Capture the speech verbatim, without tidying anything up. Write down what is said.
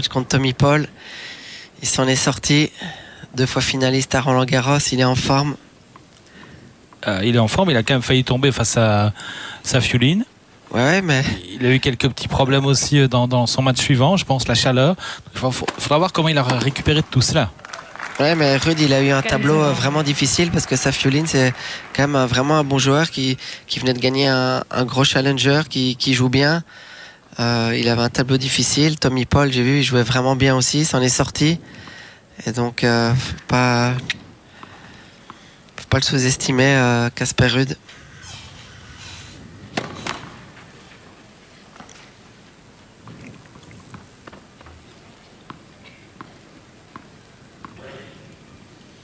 match contre Tommy Paul. Il s'en est sorti. Deux fois finaliste à Roland Garros. Il est en forme. Euh, il est en forme. Il a quand même failli tomber face à Safiullin. Ouais, mais... Il a eu quelques petits problèmes aussi dans, dans son match suivant, je pense, la chaleur. Il faudra voir comment il a récupéré de tout cela. Ouais, mais Ruud, il a eu un tableau vraiment difficile parce que Safiullin, c'est quand même vraiment un bon joueur qui, qui venait de gagner un, un gros challenger, qui, qui joue bien. Euh, il avait un tableau difficile. Tommy Paul, j'ai vu, il jouait vraiment bien aussi, il s'en est sorti. Et donc, euh, faut pas, faut pas le sous-estimer, Casper euh, Ruud.